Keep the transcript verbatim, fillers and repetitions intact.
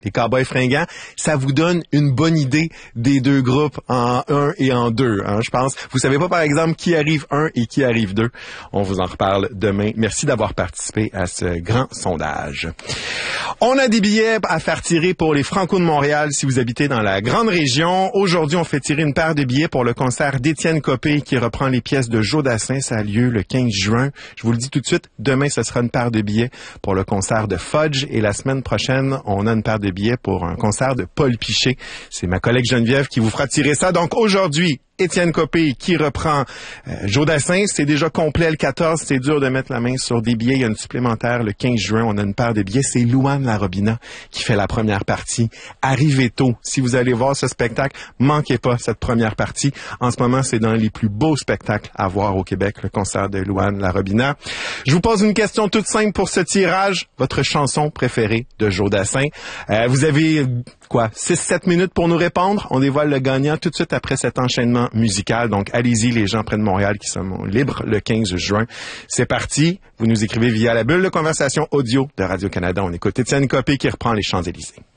les Cowboys fringants, ça vous donne une bonne idée des deux groupes en un et en deux, hein, je pense. Vous savez pas, par exemple, qui arrive un et qui arrive deux. On vous en reparle demain. Merci d'avoir participé à ce grand sondage. On a des billets à faire tirer pour les Franco de Montréal si vous habitez dans la grande région. Aujourd'hui, on fait tirer une paire de billets pour le concert d'Étienne Copé qui reprend les pièces de Joe Dassin. Ça a lieu le quinze juin. Je vous le dis tout de suite, demain, ce sera une paire de billets pour le concert de Fudge. Et la semaine prochaine, on a une paire de billets pour un concert de Paul Piché. C'est ma collègue Geneviève qui vous fera tirer ça. Donc aujourd'hui, Étienne Copé qui reprend euh, Joe Dassin. C'est déjà complet le quatorze. C'est dur de mettre la main sur des billets. Il y a une supplémentaire le quinze juin. On a une paire de billets. C'est Louane Larobina qui fait la première partie. Arrivez tôt. Si vous allez voir ce spectacle, manquez pas cette première partie. En ce moment, c'est dans les plus beaux spectacles à voir au Québec, le concert de Louane Larobina. Je vous pose une question toute simple pour ce tirage. Votre chanson préférée de Joe Dassin. Euh, vous avez quoi, six sept minutes pour nous répondre. On dévoile le gagnant tout de suite après cet enchaînement musical. Donc, allez-y, les gens près de Montréal qui sont libres le quinze juin. C'est parti. Vous nous écrivez via la bulle de conversation audio de Radio-Canada. On écoute Étienne Copé qui reprend les Champs-Élysées.